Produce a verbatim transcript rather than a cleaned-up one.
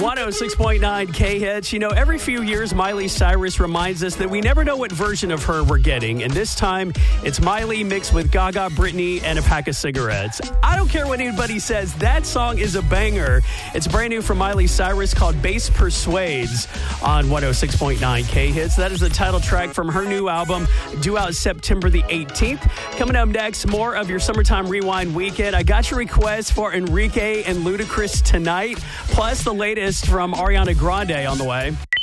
one oh six point nine K-Hits. You know, every few years, Miley Cyrus reminds us that we never know what version of her we're getting. And this time, it's Miley mixed with Gaga, Britney, and a pack of cigarettes. I don't care what anybody says. That song is a banger. It's brand new from Miley Cyrus called Bass Persuades on one oh six point nine K-Hits. That is the title track from her new album, due out September the eighteenth. Coming up next, more of your Summertime Rewind weekend. I got your request for Enrique and Ludacris tonight, plus the latest from Ariana Grande on the way.